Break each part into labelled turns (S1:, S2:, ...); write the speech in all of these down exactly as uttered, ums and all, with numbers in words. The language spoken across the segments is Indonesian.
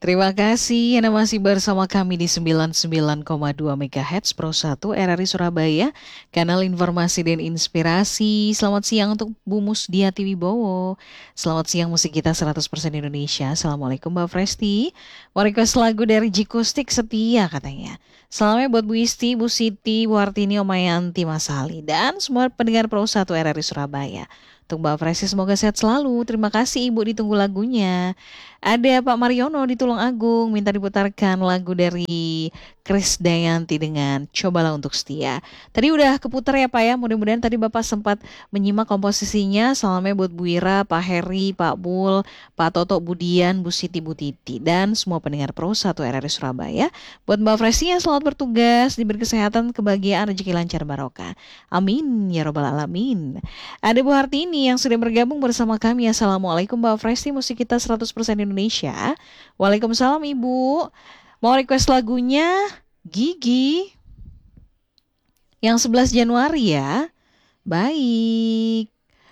S1: Terima kasih Anda masih bersama kami di sembilan puluh sembilan koma dua MHz Pro satu R R I Surabaya, kanal informasi dan inspirasi. Selamat siang untuk Bu Musdiati Wibowo. Selamat siang musik kita seratus persen Indonesia. Assalamualaikum Mbak Presti. Mau request lagu dari Jikustik Setia katanya. Salamnya buat Bu Isti, Bu Siti, Bu Hartini, Omayanti, Mas Ali, dan semua pendengar Pro satu R R I Surabaya. Untuk Mbak Presti semoga sehat selalu. Terima kasih Ibu, ditunggu lagunya. Ada Pak Mariono di Tulungagung minta diputarkan lagu dari Kris Dayanti dengan Cobalah Untuk Setia. Tadi udah keputar ya Pak ya, mudah-mudahan tadi Bapak sempat menyimak komposisinya. Salamnya buat Bu Ira, Pak Heri, Pak Bul, Pak Toto, Bu Dian, Bu Siti, Bu Titi, dan semua pendengar Pro satu R R I Surabaya. Buat Mbak Presti yang selamat bertugas, diberi kesehatan, kebahagiaan, rezeki lancar barokah. Amin ya robbal alamin. Ada Bu Hartini yang sudah bergabung bersama kami. Assalamualaikum Mbak Presti, musik kita seratus persen Indonesia. Waalaikumsalam Ibu. Mau request lagunya Gigi yang sebelas Januari ya. Baik.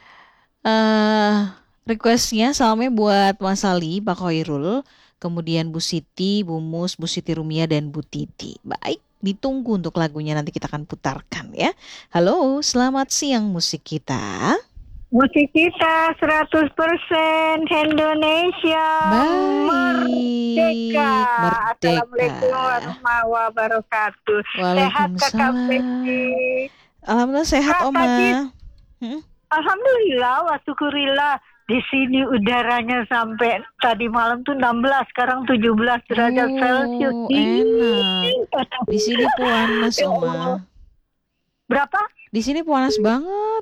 S1: Uh, requestnya salamnya buat Mas Ali, Pak Khairul, kemudian Bu Siti, Bu Mus, Bu Siti Rumia, dan Bu Titi. Baik, ditunggu untuk lagunya, nanti kita akan putarkan ya. Halo, selamat siang musik kita.
S2: Musik kita seratus persen Indonesia.
S1: Baik.
S2: Merdeka.
S1: Merdeka.
S2: Assalamualaikum warahmatullahi wabarakatuh. Sehat Kakak Presti.
S1: Alhamdulillah sehat
S2: Kak,
S1: Oma.
S2: tadi,
S1: hmm?
S2: Alhamdulillah wa syukurillah. Di sini udaranya sampai tadi malam tuh enam belas, sekarang tujuh belas derajat
S1: oh,
S2: Celcius.
S1: Enak. Di sini panas Oma.
S2: Berapa?
S1: Di sini panas banget.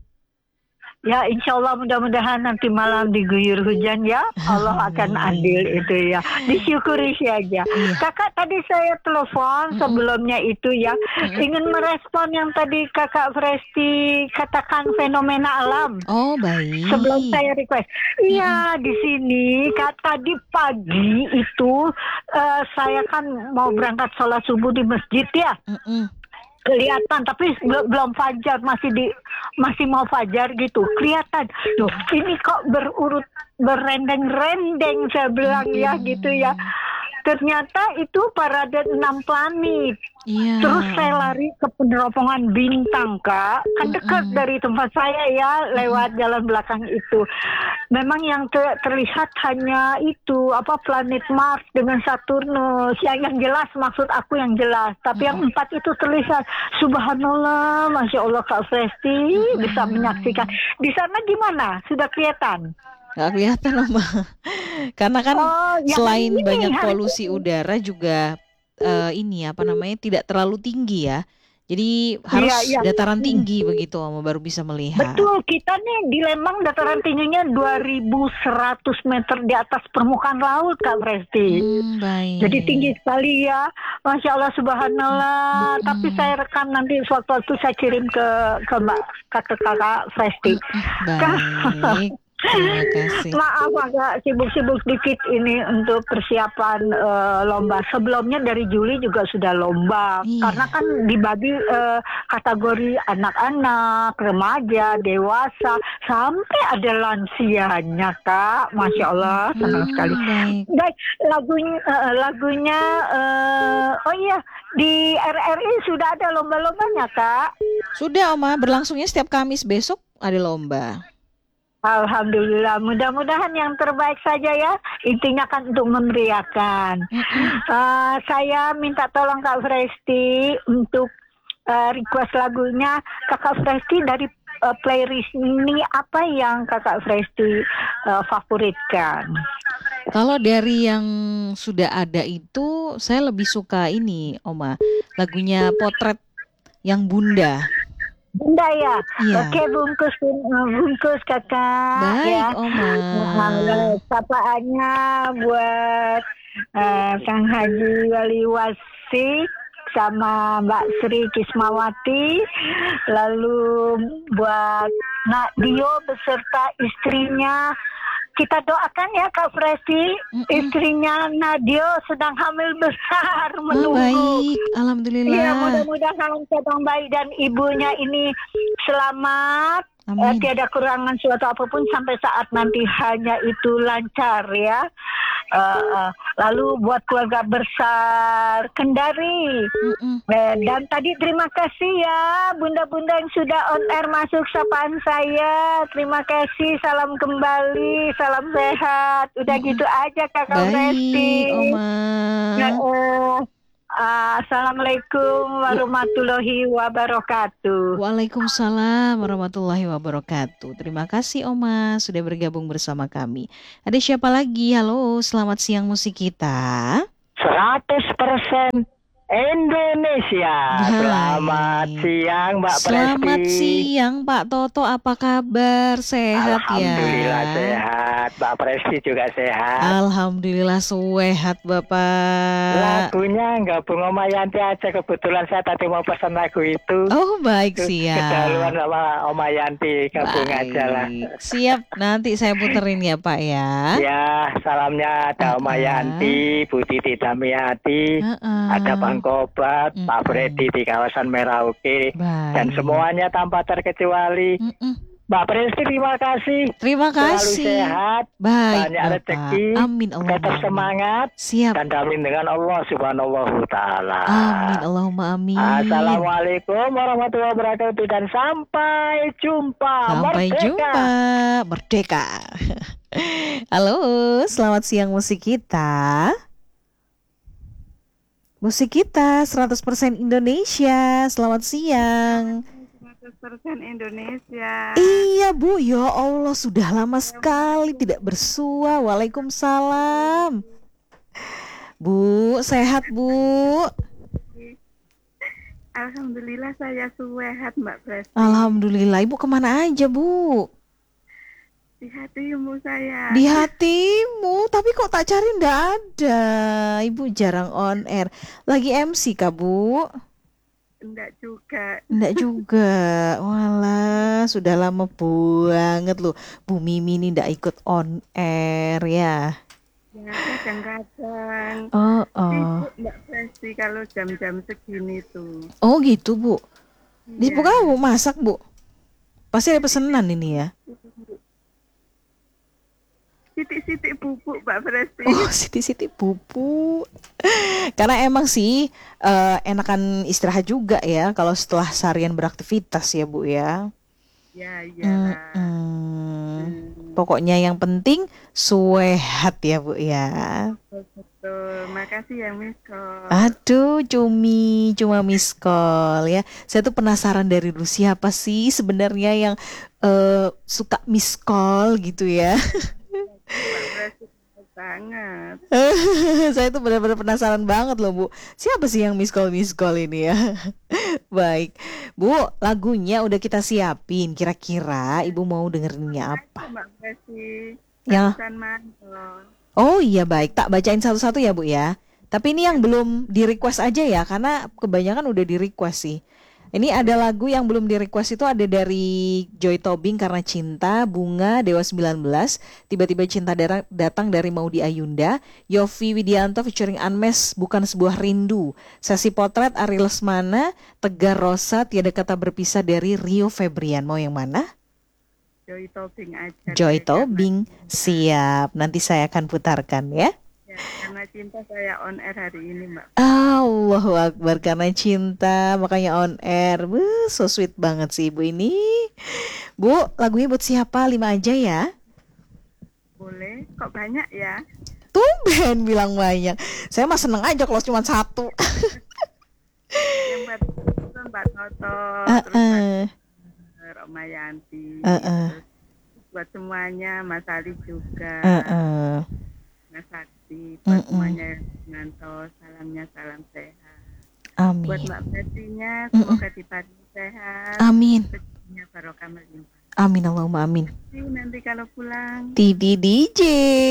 S2: Ya insya Allah mudah-mudahan nanti malam diguyur hujan ya. Allah akan adil itu ya. Disyukuri saja. Iya. Kakak tadi saya telepon mm-mm. sebelumnya itu ya. Mm-mm. Ingin merespon yang tadi Kakak Presti katakan fenomena alam.
S1: Oh baik.
S2: Sebelum saya request. Iya di sini Kak, tadi pagi itu uh, saya kan mau berangkat sholat subuh di masjid ya. Mm-mm. Kelihatan tapi belum fajar, masih di masih mau fajar gitu kelihatan. Loh ini kok berurut berendeng-rendeng saya bilang ya gitu ya. Ternyata itu parade enam planet. Yeah. Terus saya lari ke peneropongan bintang Kak, kan dekat mm-hmm. dari tempat saya ya, lewat mm-hmm. jalan belakang itu. Memang yang ter- terlihat hanya itu apa planet Mars dengan Saturnus. Yang yang jelas maksud aku yang jelas. Tapi mm-hmm. yang empat itu terlihat. Subhanallah, masya Allah Kak Presti mm-hmm. bisa menyaksikan. Di sana gimana? Sudah kelihatan?
S1: Gak kelihatan Oma. Karena kan oh, selain ini, banyak polusi ini. udara juga uh, ini apa namanya tidak terlalu tinggi ya. Jadi harus ya, ya. dataran tinggi begitu Oma baru bisa melihat.
S2: Betul, kita nih di Lembang dataran tingginya dua ribu seratus meter di atas permukaan laut Kak Presti. Hmm, baik. Jadi tinggi sekali ya. Masya Allah subhanallah. Hmm. Tapi saya rekam nanti waktu-waktu saya kirim ke ke Mbak kakak Presti.
S1: Baik. Terima kasih.
S2: Maaf agak sibuk-sibuk dikit ini untuk persiapan uh, lomba. Sebelumnya dari Juli juga sudah lomba. Iya. Karena kan dibagi uh, kategori anak-anak, remaja, dewasa, sampai ada lansianya Kak. Masya Allah, senang hmm, sekali. Baik, baik lagunya, uh, lagunya uh, oh iya di R R I sudah ada lomba-lombanya Kak.
S1: Sudah Oma, berlangsungnya setiap Kamis, besok ada lomba.
S2: Alhamdulillah, mudah-mudahan yang terbaik saja ya. Intinya kan untuk memeriahkan. uh, Saya minta tolong Kak Presti untuk uh, request lagunya Kakak Presti dari uh, playlist ini apa yang Kakak Presti uh, favoritkan?
S1: Kalau dari yang sudah ada itu, saya lebih suka ini, Oma, lagunya Potret yang Bunda.
S2: Bunda ya,
S1: iya.
S2: Oke bungkus bungkus kakak.
S1: Baik
S2: ya.
S1: Oma.
S2: Sapaannya buat uh, Kang Haji Wali Wasik sama Mbak Sri Kismawati, lalu buat Nak Dio beserta istrinya. Kita doakan ya Kak Presti, istrinya Nadio sedang hamil besar menunggu.
S1: Oh, baik, alhamdulillah.
S2: Ya mudah-mudahan sedang baik dan ibunya ini selamat. Uh, tiada kurangan suatu apapun sampai saat nanti hanya itu lancar ya. Uh, uh, lalu buat keluarga besar Kendari. Uh, dan tadi terima kasih ya bunda-bunda yang sudah on air masuk sapaan saya. Terima kasih, salam kembali, salam sehat. Udah Mm-mm. gitu aja Kakak Resti.
S1: Oma.
S2: Nah, uh, Uh, Assalamualaikum warahmatullahi wabarakatuh.
S1: Waalaikumsalam warahmatullahi wabarakatuh. Terima kasih Oma sudah bergabung bersama kami. Ada siapa lagi? Halo, selamat siang musik kita.
S3: seratus persen Indonesia.
S1: Hai.
S3: Selamat siang Mbak Presti.
S1: Selamat siang Pak Toto, apa kabar? Sehat ya?
S3: Alhamdulillah sehat. Mbak Presti juga sehat.
S1: Alhamdulillah sehat Bapak.
S3: Lagunya gabung Oma Yanti aja, kebetulan saya tadi mau pesan lagu itu.
S1: Oh baik, siap.
S3: Kedaluan sama Oma Yanti, gabung
S1: baik.
S3: aja lah.
S1: Siap, nanti saya puterin ya Pak ya.
S3: Ya, salamnya ada uh-uh. Oma Yanti, Bu Titi Damiati, uh-uh. ada Bang Kobat, mm-mm. Pak Freddy di kawasan Merauke, baik. Dan semuanya tanpa terkecuali. Mm-mm. Mbak Presti terima kasih.
S1: Terima kasih.
S3: Selalu sehat,
S1: baik,
S3: banyak
S1: Bapak.
S3: rezeki,
S1: amin, Allah,
S3: tetap semangat,
S1: siap.
S3: Dan damin dengan Allah Subhanahu wa Ta'ala.
S1: Amin, Allahumma amin.
S3: Assalamualaikum warahmatullahi wabarakatuh dan sampai jumpa.
S1: Sampai
S3: Merdeka.
S1: jumpa, merdeka. Halo, selamat siang musik kita. Musik kita seratus persen Indonesia. Selamat siang.
S4: seratus persen Indonesia.
S1: Iya Bu, ya Allah sudah lama sekali tidak bersua. Waalaikumsalam. Bu, sehat Bu?
S4: Alhamdulillah saya sehat Mbak Presti.
S1: Alhamdulillah. Ibu kemana aja Bu?
S4: Di hatimu saya.
S1: Di hatimu, tapi kok tak cari ndak ada. Ibu jarang on air. Lagi M C kah Bu?
S4: Enggak juga.
S1: Enggak juga. Walah, sudah lama banget loh. Bu Mimi ini ndak ikut on air ya.
S4: Ya, kadang-kadang.
S1: Oh, oh.
S4: Sibuk Mbak Presti kalau jam-jam segini tuh.
S1: Oh gitu Bu. Di
S4: Ya.
S1: kamu masak Bu? Pasti ada pesanan ini ya.
S4: Sitik-sitik pupuk Mbak Presti.
S1: Oh, sitik-sitik pupuk. Karena emang sih uh, enakan istirahat juga ya kalau setelah seharian beraktivitas ya Bu ya.
S4: Ya, iyalah.
S1: Mm-mm. Hmm. Pokoknya yang penting sehat ya Bu ya.
S4: Betul. Makasih ya Miss Call.
S1: Aduh, cumi, cuma miss call ya. Saya tuh penasaran dari dulu siapa sih sebenarnya yang uh, suka miss call gitu ya.
S4: Banget.
S1: Saya tuh benar-benar penasaran banget loh Bu. Siapa sih yang miss call miss call ini ya? Baik Bu, lagunya udah kita siapin. Kira-kira Ibu mau dengerinnya apa?
S4: Mbak Presti.
S1: Ya. Oh iya baik, tak bacain satu-satu ya Bu ya. Tapi ini yang belum di request aja ya, karena kebanyakan udah di request sih. Ini ada lagu yang belum di request itu ada dari Joy Tobing Karena Cinta, Bunga, Dewa sembilan belas, Tiba-tiba Cinta Datang dari Maudy Ayunda, Yovie Widianto featuring Unmesh, Bukan Sebuah Rindu, Sesi Potret Ari Lesmana, Tegar Rosa, Tiada Kata Berpisah dari Rio Febrian. Mau yang mana?
S4: Joy Tobing aja.
S1: Joy Tobing, siap. Nanti saya akan putarkan ya.
S4: Ya, Karena Cinta saya on air hari ini Mbak.
S1: Allahu Akbar, Karena Cinta makanya on air. Wuh, so sweet banget sih Ibu ini. Bu, lagunya buat siapa? Lima aja ya.
S4: Boleh, kok banyak ya?
S1: Tumben bilang banyak. Saya mah seneng aja kalau cuma satu.
S4: Yang buat Mbak Toto,
S1: uh,
S4: terus
S1: uh.
S4: buat Oma Yanti,
S1: uh, uh.
S4: terus buat semuanya, Mas Ali juga,
S1: uh, uh.
S4: Mas Sakti, buat
S1: uh, uh.
S4: semuanya ngantos, salamnya salam sehat.
S1: Amin.
S4: Buat Mbak Prestinya,
S1: uh,
S4: semoga
S1: uh.
S4: diparingi sehat.
S1: Amin.
S4: Rezekinya barokah melimpah.
S1: Amin Allahumma amin.
S4: Nanti kalau pulang.
S1: Tidi D J.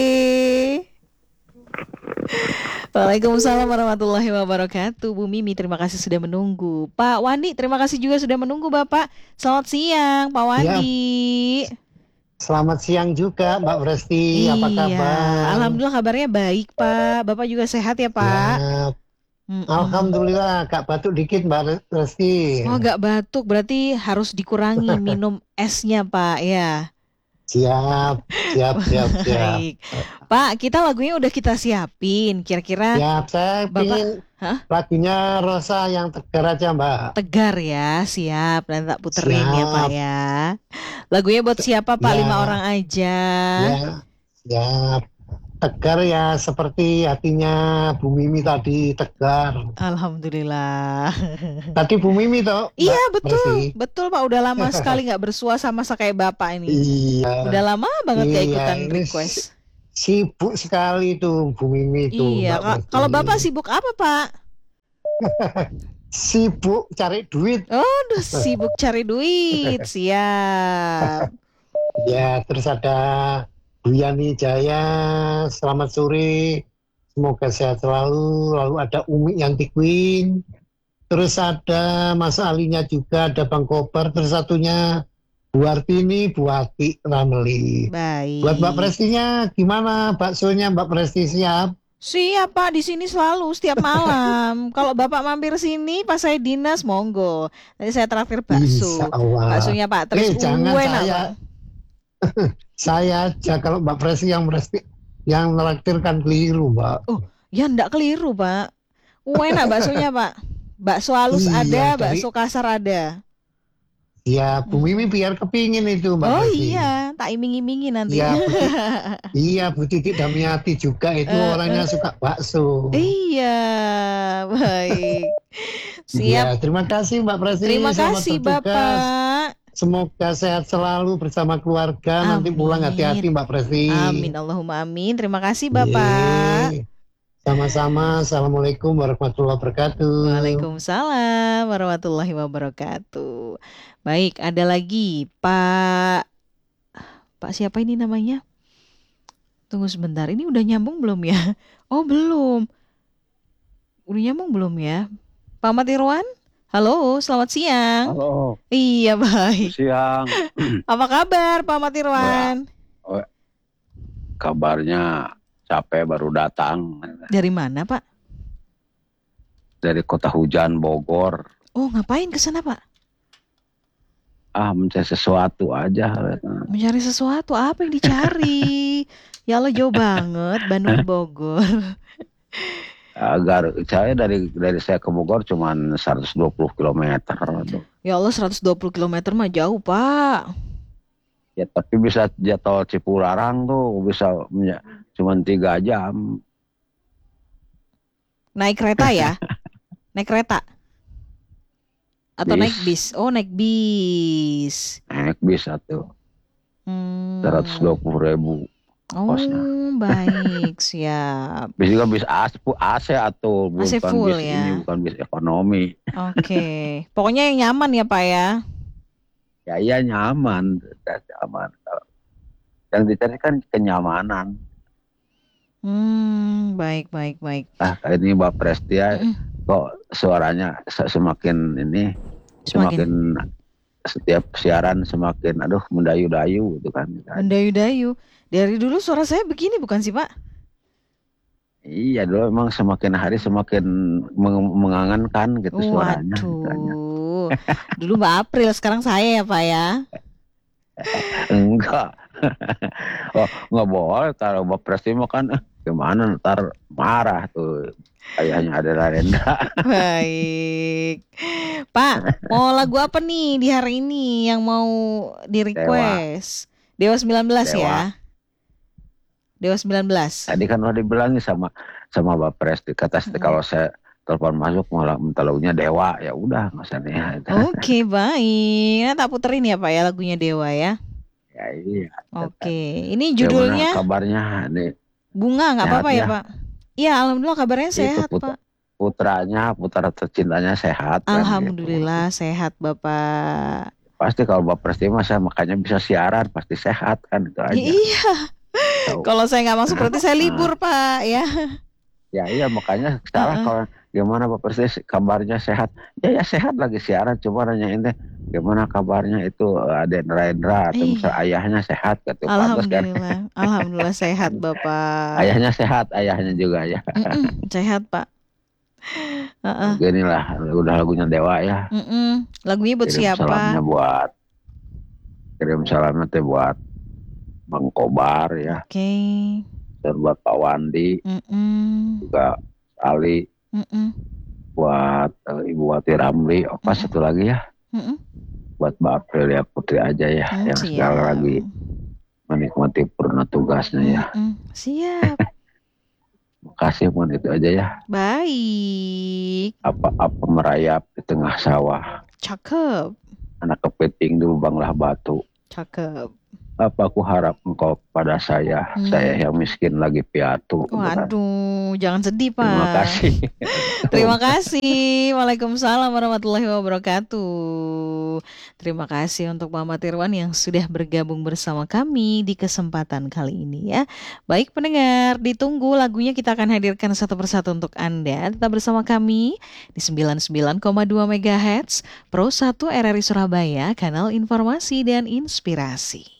S1: Waalaikumsalam warahmatullahi wabarakatuh. Bu Mimi terima kasih sudah menunggu. Pak Wandi terima kasih juga sudah menunggu Bapak. Selamat siang Pak Wandi.
S5: Ya. Selamat siang juga Mbak Presti.
S1: Iya.
S5: Apa kabar?
S1: Alhamdulillah kabarnya baik Pak. Bapak juga sehat ya Pak?
S5: Ya. Alhamdulillah, agak batuk dikit Mbak Presti.
S1: Oh agak batuk berarti harus dikurangi minum esnya Pak ya.
S5: Siap, siap, siap, siap.
S1: Baik. Pak, kita lagunya udah kita siapin. Kira-kira
S5: Siap, saya
S1: Bapak,
S5: pingin
S1: hah?
S5: lagunya Rosa yang Tegar aja, Mbak.
S1: Tegar ya, siap. Dan tak puterin
S5: Siap.
S1: ya Pak ya. Lagunya buat siapa Pak?
S5: Ya.
S1: Lima orang aja.
S5: Ya, siap. Tegar ya seperti hatinya Bu Mimi tadi, tegar.
S1: Alhamdulillah.
S5: Tadi Bu Mimi toh?
S1: Iya
S5: Mbak
S1: betul,
S5: Presti.
S1: betul Pak. Udah lama sekali nggak bersua sama kayak Bapak ini.
S5: Iya.
S1: Udah lama banget
S5: Iya,
S1: gak ikutan
S5: ini
S1: request.
S5: Sibuk sekali tuh Bu Mimi tuh.
S1: Iya,
S5: Mbak
S1: Kak.
S5: Presti.
S1: Kalau Bapak sibuk apa Pak?
S5: Sibuk cari duit.
S1: Oh, udah sibuk cari duit. Siap.
S5: Ya, terus ada Bu Yani Jaya, selamat sore, semoga sehat selalu. Lalu ada Umi Yanti Queen, terus ada Mas Alinya juga, ada Bang Kobar, terus satunya Bu Artini, Bu Ati Ramli.
S1: Baik.
S5: Buat Mbak Prestinya gimana? Baksonya Mbak Presti siap?
S1: Siap Pak, di sini selalu setiap malam. Kalau Bapak mampir sini pas saya dinas, monggo. Nanti saya traktir bakso.
S5: Insya Allah.
S1: Baksonya Pak Tris.
S5: Eh, jangan
S1: enak,
S5: saya.
S1: Pak.
S5: Saya aja, kalau Mbak Presti yang meresti, yang melaktirkan keliru, Mbak.
S1: Oh, ya enggak keliru, Pak. Enak baksonya, Pak. Bakso halus
S5: Iya,
S1: ada,
S5: dari-
S1: bakso kasar ada.
S5: Ya, Bu Mimi biar kepingin itu, Mbak
S1: Oh
S5: Presti.
S1: iya, tak iming-imingi nanti.
S5: Iya, Bu Titik, iya, Bu Titik Damiati juga itu
S1: Eh,
S5: orangnya suka bakso.
S1: Iya, baik.
S5: Iya,
S1: Siap.
S5: terima kasih Mbak Presti.
S1: Terima
S5: Selamat
S1: kasih,
S5: bertugas.
S1: Bapak.
S5: Semoga sehat selalu bersama keluarga. Nanti
S1: Amin.
S5: pulang hati-hati Mbak Presti.
S1: Amin, Allahumma amin. Terima kasih, Bapak.
S5: Yeay. Sama-sama. Assalamualaikum warahmatullahi wabarakatuh.
S1: Waalaikumsalam warahmatullahi wabarakatuh. Baik, ada lagi Pak Pak siapa ini namanya? Tunggu sebentar, ini udah nyambung belum ya? Oh belum. Udah nyambung belum ya? Pak Matirwan? Halo, selamat siang.
S6: Halo,
S1: Iya baik.
S6: siang.
S1: Apa kabar Pak Matirwan?
S6: Kabarnya capek baru datang
S1: Dari mana Pak?
S6: dari kota hujan Bogor.
S1: Oh ngapain ke sana Pak?
S6: Ah, mencari sesuatu aja.
S1: Mencari sesuatu, apa yang dicari? Ya Allah jauh banget, Bandung ke Bogor.
S6: Agar saya dari dari saya ke Bogor cuman seratus dua puluh kilometer.
S1: Ya Allah seratus dua puluh kilometer mah jauh Pak.
S6: Ya tapi bisa jatuh Cipularang tuh bisa menja- cuman tiga jam.
S1: Naik kereta ya? Naik kereta? Atau
S6: Bis.
S1: naik bis? Oh naik bis.
S6: Naik bis satu
S1: Hmm.
S6: seratus dua puluh ribu.
S1: Oh
S6: kosnya.
S1: baik, siap.
S6: Bis juga bis A C, A C atau
S1: A C
S6: bukan
S1: full
S6: bis
S1: ya.
S6: ini bukan bis ekonomi.
S1: Oke, pokoknya yang nyaman ya Pak ya.
S6: Ya iya nyaman, nyaman. Yang dicari kan kenyamanan.
S1: Hmm, baik, baik, baik.
S6: Ah, ini Mbak Prestia
S1: Mm-mm.
S6: kok suaranya se- semakin ini
S1: Semakin
S6: semakin setiap siaran semakin aduh mendayu-dayu gitu kan.
S1: mendayu-dayu. Dari dulu suara saya begini bukan sih Pak?
S6: Iya dulu emang semakin hari semakin meng- mengangankan gitu suaranya. Gitu.
S1: Waduh, dulu Mbak April, sekarang saya ya Pak ya.
S6: Enggak. Oh, nggak boleh kalau Mbak Prestia mah kan eh, gimana ntar marah tuh. Ayahnya ada Rendra.
S1: Baik. Pak, mau lagu apa nih di hari ini yang mau di request? Dewa sembilan belas
S6: Dewa.
S1: ya. Dewa sembilan belas.
S6: Tadi kan udah dibilangin sama sama Mbak Presti kata
S1: Mm-mm.
S6: kalau saya telepon masuk malah minta lagunya Dewa, ya udah nggak usah nih.
S1: Oke, baik. Nah, tak puterin ya Pak ya lagunya Dewa ya.
S6: Ya iya.
S1: Oke. Ini
S6: Gimana
S1: judulnya
S6: kabarnya nih
S1: Bunga, nggak
S6: sehat
S1: apa-apa ya
S6: ya?
S1: Pak? Iya, alhamdulillah kabarnya
S6: Itu
S1: sehat
S6: put-
S1: Pak.
S6: putranya, putra tercintanya sehat. kan,
S1: Alhamdulillah sehat Bapak.
S6: gitu. Pasti kalau Mbak Presti mah saya makanya bisa siaran pasti sehat kan itu aja.
S1: Iya.
S6: Tahu.
S1: Kalau saya nggak masuk berarti saya libur Pak ya.
S6: Ya iya makanya sekarang
S1: Uh-uh.
S6: kalau gimana Mbak Presti kabarnya sehat? Ya ya sehat lagi siaran cuma nanyain deh gimana kabarnya itu Aden Rendra atau
S1: Iya.
S6: misal ayahnya sehat gitu. Pantes kan?
S1: Alhamdulillah, alhamdulillah sehat Bapak.
S6: Ayahnya sehat, ayahnya juga ya.
S1: Mm-mm, sehat Pak. Uh-uh.
S6: Beginilah udah lagunya Dewa ya.
S1: Mm-mm. Lagunya buat
S6: Kirim
S1: siapa?
S6: salamnya buat kirim salamnya teh buat Bang Kobar ya.
S1: Oke. Okay.
S6: Dan buat Pak Wandi.
S1: Mm-mm.
S6: Juga Ali.
S1: Mm-mm.
S6: Buat uh, Ibu Wati Ramli. Apa
S1: Mm-mm.
S6: satu lagi ya?
S1: Mm-mm.
S6: Buat Mbak Aprilia Putri aja ya.
S1: Mm,
S6: yang
S1: siap.
S6: segala lagi menikmati purna tugasnya ya.
S1: Mm-mm. Siap.
S6: Makasih pun itu aja ya.
S1: Baik.
S6: Apa-apa merayap di tengah sawah.
S1: Cakep.
S6: Anak kepiting di lubanglah batu.
S1: Cakep.
S6: Apa aku harap engkau pada saya, hmm. saya yang miskin lagi piatu.
S1: Waduh, jangan sedih Pak.
S6: Terima kasih.
S1: Terima kasih. Waalaikumsalam warahmatullahi wabarakatuh. Terima kasih untuk Pak Matirwan yang sudah bergabung bersama kami di kesempatan kali ini ya. Baik pendengar, ditunggu lagunya kita akan hadirkan satu persatu untuk Anda. Tetap bersama kami di sembilan puluh sembilan koma dua megahertz Pro satu R R I Surabaya, kanal informasi dan inspirasi.